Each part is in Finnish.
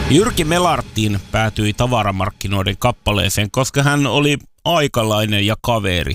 Jyrki Melartin päätyi tavaramarkkinoiden kappaleeseen, koska hän oli aikalainen ja kaveri.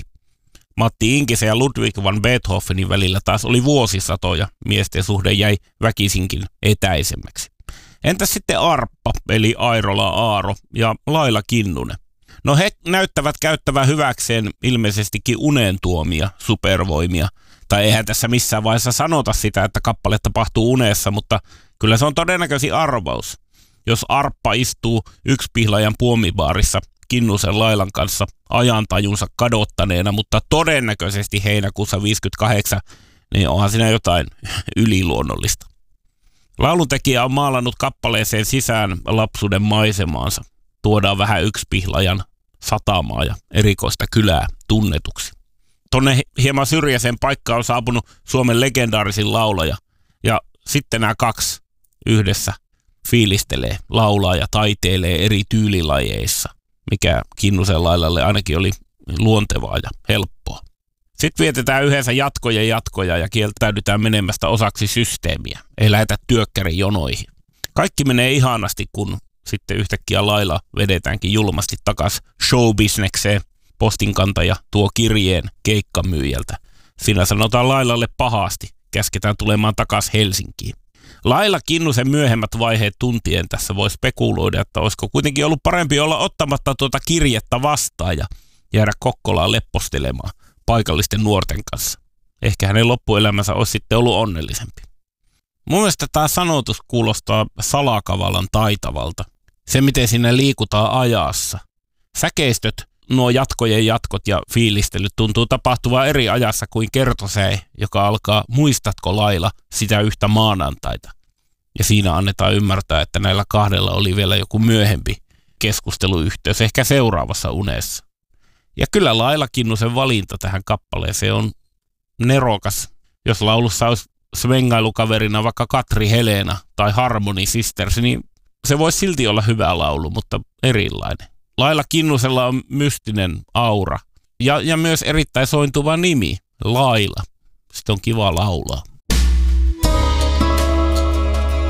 Matti Inkisen ja Ludwig van Beethovenin välillä taas oli vuosisatoja. Miesten suhde jäi väkisinkin etäisemmäksi. Entäs sitten Arppa, eli Airola Aaro ja Laila Kinnunen? No he näyttävät käyttävän hyväkseen ilmeisestikin unen tuomia supervoimia. Tai eihän tässä missään vaiheessa sanota sitä, että kappale tapahtuu unessa, mutta kyllä se on todennäköisin arvaus. Jos Arppa istuu yksipihlajan puomibaarissa Kinnusen Lailan kanssa ajantajunsa kadottaneena, mutta todennäköisesti heinäkuussa 58, niin onhan siinä jotain yliluonnollista. Lauluntekijä on maalannut kappaleeseen sisään lapsuuden maisemaansa. Tuodaan vähän yksipihlajan satamaa ja erikoista kylää tunnetuksi. Tonne hieman syrjäiseen paikkaan on saapunut Suomen legendaarisin laulaja. Ja sitten nämä kaksi yhdessä fiilistelee, laulaa ja taiteilee eri tyylilajeissa, mikä Kinnusen Lailalle ainakin oli luontevaa ja helppoa. Sitten vietetään yhdessä jatkoja ja kieltäydytään menemästä osaksi systeemiä. Ei lähetä työkkärin jonoihin. Kaikki menee ihanasti, kun sitten yhtäkkiä Laila vedetäänkin julmasti takas showbisnekseen. Postinkantaja tuo kirjeen keikkamyyjältä. Siinä sanotaan Lailalle pahasti. Käsketään tulemaan takas Helsinkiin. Laila Kinnusen myöhemmät vaiheet tuntien tässä voi spekuloida, että olisiko kuitenkin ollut parempi olla ottamatta tuota kirjettä vastaan ja jäädä Kokkolaan leppostelemaan paikallisten nuorten kanssa. Ehkä hänen loppuelämänsä olisi sitten ollut onnellisempi. Mun mielestä tämä sanotus kuulostaa salakavalan taitavalta. Se, miten siinä liikutaan ajassa. Säkeistöt, nuo jatkojen jatkot ja fiilistelyt tuntuu tapahtuvan eri ajassa kuin kertosäe, joka alkaa muistatko Laila sitä yhtä maanantaita. Ja siinä annetaan ymmärtää, että näillä kahdella oli vielä joku myöhempi keskusteluyhteys, ehkä seuraavassa unessa. Ja kyllä Laila Kinnusen valinta tähän kappaleeseen on nerokas. Jos laulussa olisi svengailukaverina vaikka Katri Helena tai Harmony Sisters, niin se voisi silti olla hyvä laulu, mutta erilainen. Laila Kinnusella on mystinen aura ja myös erittäin sointuva nimi, Laila. Sitten on kiva laulaa.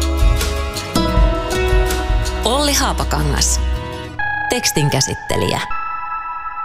Olli Haapakangas, tekstin käsittelijä.